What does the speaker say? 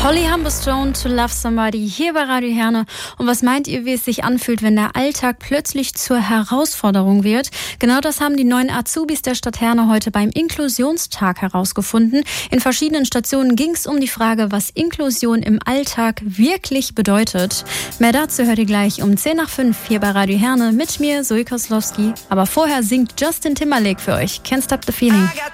Holly Humberstone, To Love Somebody, hier bei Radio Herne. Und was meint ihr, wie es sich anfühlt, wenn der Alltag plötzlich zur Herausforderung wird? Genau das haben die neuen Azubis der Stadt Herne heute beim Inklusionstag herausgefunden. In verschiedenen Stationen ging es um die Frage, was Inklusion im Alltag wirklich bedeutet. Mehr dazu hört ihr gleich um 10:05 hier bei Radio Herne mit mir, Zoe Koslowski. Aber vorher singt Justin Timberlake für euch. Can't Stop the Feeling.